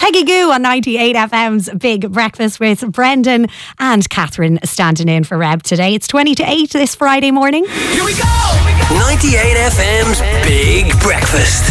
Peggy Goo on 98 FM's Big Breakfast with Brendan and Catherine standing in for Reb today. It's 20 to 8 this Friday morning. Here we go! 98 FM's Big Breakfast.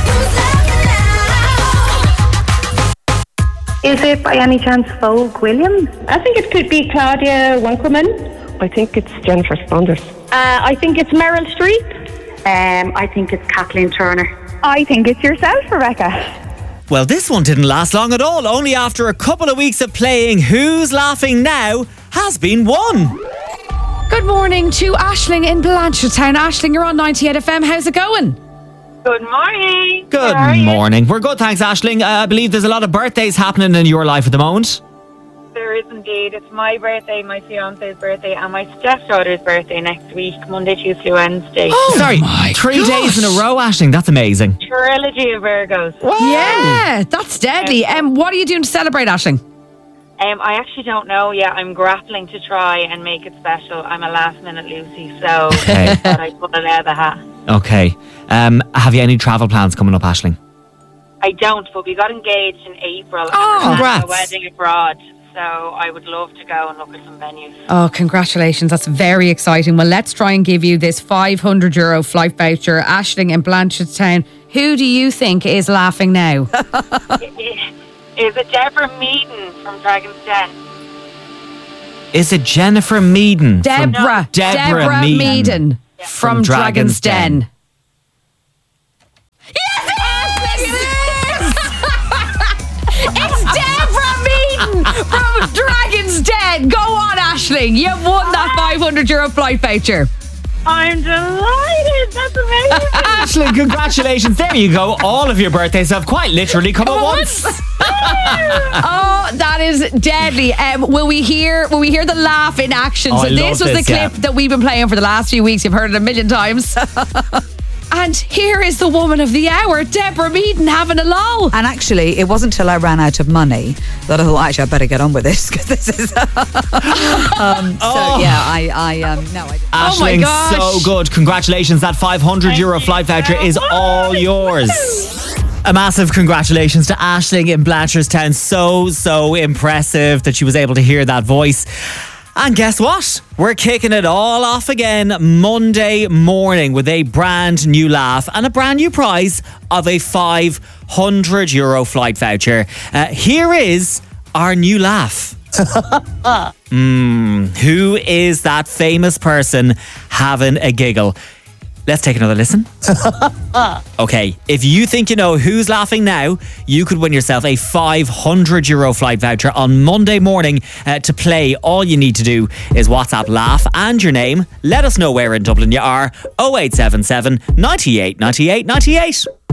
Is it by any chance Vogue Williams? I think it could be Claudia Winkleman. I think it's Jennifer Saunders. I think it's Meryl Streep. I think it's Kathleen Turner. I think it's yourself, Rebecca. Well, this one didn't last long at all. Only after a couple of weeks of playing Who's Laughing Now has been won. Good morning to Aisling in Blanchardstown. Aisling, you're on 98 FM. How's it going? Good morning. Good morning. We're good, thanks, Aisling. I believe there's a lot of birthdays happening in your life at the moment. There is indeed. It's my birthday, my fiance's birthday, and my stepdaughter's birthday next week, Monday, Tuesday, Wednesday. Oh, sorry. 3 days in a row, Aisling. That's amazing. Trilogy of Virgos. Wow. Yeah, that's deadly. What are you doing to celebrate, Aisling? I actually don't know yet. I'm grappling to try and make it special. I'm a last minute Lucy, so Okay. I thought I'd pull it out of the hat. Okay. Have you any travel plans coming up, Aisling? I don't, but we got engaged in April. Oh, and we're planning congrats. a wedding abroad, so I would love to go and look at some venues. Oh, congratulations. That's very exciting. Well, let's try and give you this €500 flight voucher. Aisling in Blanchardstown. Who do you think is laughing now? Is it Deborah Meaden from Dragon's Den? Is it Jennifer Meaden? Deborah Meaden from Dragon's Den. Yes, it is! It's Deborah Meaden from Dragon's Den. Go on, Aisling. You won that €500 flight voucher. I'm delighted. That's amazing. Aisling, congratulations. There you go. All of your birthdays have quite literally come at once. Oh, that is deadly. Will we hear the laugh in action? Oh, So I this love was the this, clip that we've been playing for the last few weeks. You've heard it a million times. And here is the woman of the hour, Deborah Meaden, having a lull. And actually, it wasn't until I ran out of money that I thought, actually, I better get on with this because this is. So yeah, I no, I didn't. Oh my Aisling, gosh. so good. Congratulations. That €500 flight voucher is all yours. A massive congratulations to Aisling in Blanchardstown. So impressive that she was able to hear that voice. And guess what? We're kicking it all off again Monday morning with a brand new laugh and a brand new prize of a €500 flight voucher. Here is our new laugh. Who is that famous person having a giggle? Let's take another listen. Okay, if you think you know who's laughing now, you could win yourself a €500 flight voucher on Monday morning. To play, all you need to do is WhatsApp laugh and your name. Let us know where in Dublin you are. 0877 98 98 98.